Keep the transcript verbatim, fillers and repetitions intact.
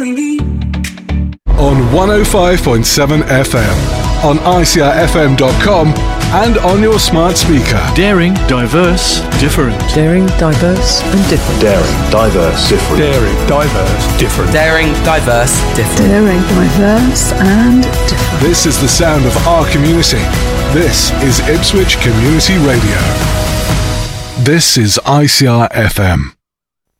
On one oh five point seven F M, on I C R F M dot com, and on your smart speaker. Daring, diverse, different. Daring, diverse, and different. Daring, diverse, different. Daring, diverse, different. Daring, diverse, different. Daring, diverse, and different. This is the sound of our community. This is Ipswich Community Radio. This is I C R F M.